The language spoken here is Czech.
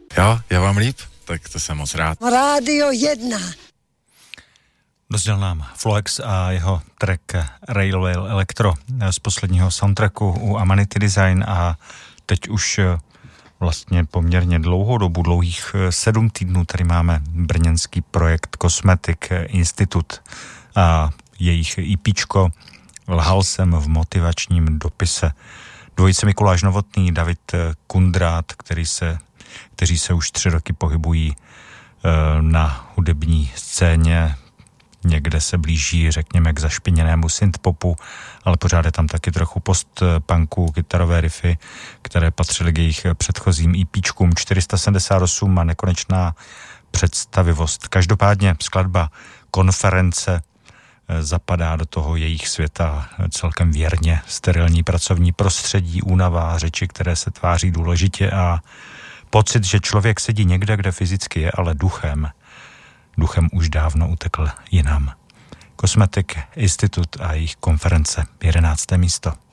Jo, já vám líp, tak to jsem moc rád. Rádio 1. Dozděl nám Floex a jeho track Railway Electro z posledního soundtracku u Amanity Design a teď už vlastně poměrně dlouhou dobu, dlouhých 7 týdnů, tady máme brněnský projekt Cosmetic Institute a jejich EPčko Lhal jsem v motivačním dopise. Dvojice Mikuláš Novotný, David Kundrát, kteří se už 3 roky pohybují na hudební scéně. Někde se blíží, řekněme, k zašpiněnému synthpopu, ale pořád je tam taky trochu post-punku, kytarové riffy, které patřily k jejich předchozím EPčkům 478 a Nekonečná představivost. Každopádně skladba Konference zapadá do toho jejich světa celkem věrně. Sterilní pracovní prostředí, únava, řeči, které se tváří důležitě a pocit, že člověk sedí někde, kde fyzicky je, ale duchem už dávno utekl jinam. Cosmetic Institute a jejich Konference, 11. místo.